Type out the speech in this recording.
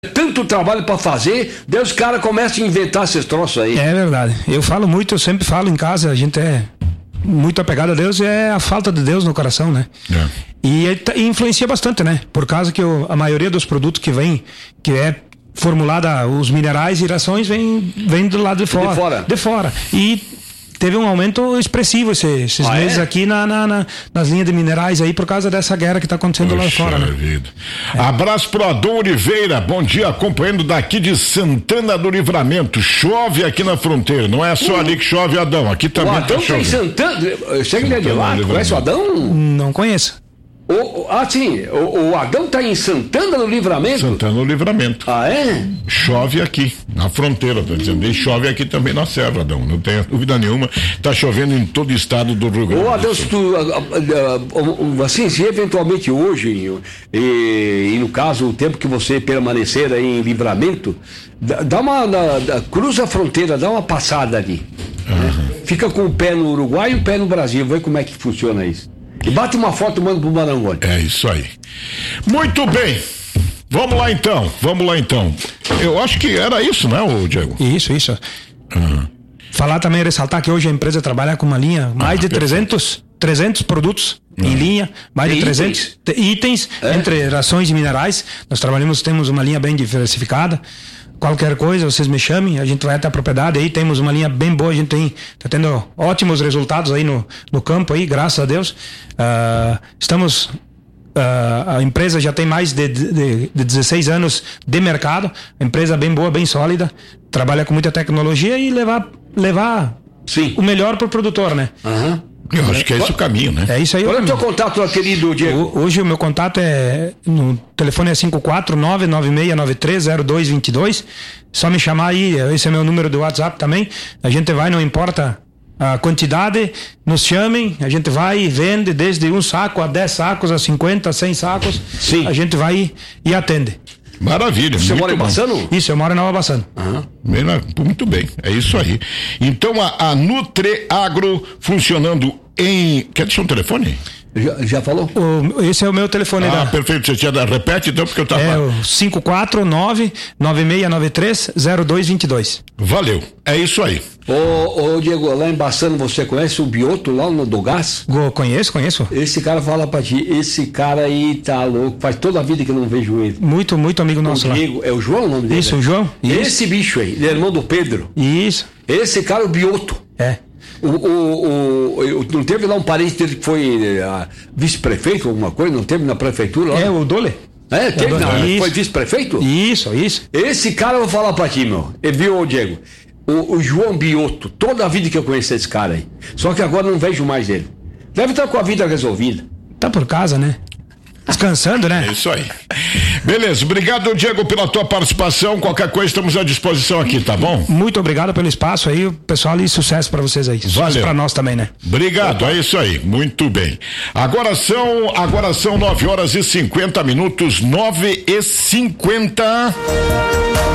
tanto trabalho para fazer, daí os caras começam a inventar esses troços aí. É verdade. Eu sempre falo em casa, a gente é muito apegado a Deus, é a falta de Deus no coração, né? E influencia bastante, né? Por causa que a maioria dos produtos que vem, que é formulada, os minerais e rações, vem do lado de fora. E teve um aumento expressivo esses meses aqui nas linhas de minerais aí, por causa dessa guerra que está acontecendo lá fora, né? Abraço pro Adão Oliveira, bom dia, acompanhando daqui de Santana do Livramento. Chove aqui na fronteira, não é só ali que chove, Adão, aqui também. O Adão tá em Santana, chega ele de lá, conhece o Adão? Não conheço. Sim, o Adão tá em Santana do Livramento? Santana do Livramento. Ah, é? Chove aqui, na fronteira, tô dizendo. E chove aqui também na serra, Adão, não tem dúvida nenhuma. Tá chovendo em todo o estado do Rio Grande do Sul. Adão, se eventualmente hoje, e no caso, o tempo que você permanecer aí em Livramento, cruza a fronteira, dá uma passada ali. Né? Fica com o pé no Uruguai e o pé no Brasil, vê como é que funciona isso. E bate uma foto e manda pro Marangoni. É isso aí. Muito bem. Vamos lá então. Eu acho que era isso, né, Diego? Isso. Falar também, ressaltar que hoje a empresa trabalha com uma linha, mais de 300 produtos em linha, mais de 300 itens, entre rações e minerais. Nós temos uma linha bem diversificada. Qualquer coisa, vocês me chamem, a gente vai até a propriedade aí, temos uma linha bem boa, a gente tá tendo ótimos resultados aí no campo aí, graças a Deus. A empresa já tem mais de 16 anos de mercado, empresa bem boa, bem sólida, trabalha com muita tecnologia e levar o melhor pro produtor, né? Eu acho que é esse o caminho, né? É isso aí. Qual é o teu contato, querido Diego? Hoje o meu contato no telefone é 54996930222. Só me chamar aí, esse é meu número do WhatsApp também. A gente vai, não importa a quantidade, nos chamem, a gente vai e vende desde um saco a 10 sacos, a 50, 100 sacos. Sim. A gente vai e atende. Maravilha. Você mora em Bassano? Isso, eu moro em Nova Bassano. Muito bem, é isso aí. Então a Nutreagro funcionando em... Quer deixar um telefone? Já falou? Esse é o meu telefone. Perfeito, você tinha repete então, porque eu tava... É o 549-9693-0222. Valeu, é isso aí. Ô Diego, lá em Bassano você conhece o Bioto lá do gás? Conheço. Esse cara fala pra ti, esse cara aí tá louco, faz toda a vida que eu não vejo ele. Muito amigo nosso lá. Diego, é o João o nome dele? Isso, o João. Esse bicho aí, ele é irmão do Pedro. Isso. Esse cara é o Bioto. Não teve lá um parente dele que foi vice-prefeito, alguma coisa? Não teve na prefeitura? Lá? O Dole. Foi vice-prefeito? Isso. Esse cara eu vou falar pra ti, meu. Viu, Diego? O João Bioto, toda a vida que eu conheci esse cara aí. Só que agora não vejo mais ele. Deve estar com a vida resolvida. Tá por casa, né? Descansando, né? É isso aí. Beleza, obrigado, Diego, pela tua participação. Qualquer coisa, estamos à disposição aqui, tá bom? Muito obrigado pelo espaço aí, pessoal, e sucesso pra vocês aí. Sucesso pra nós também, né? Obrigado, é isso aí, muito bem. Agora são 9h50, 9h50.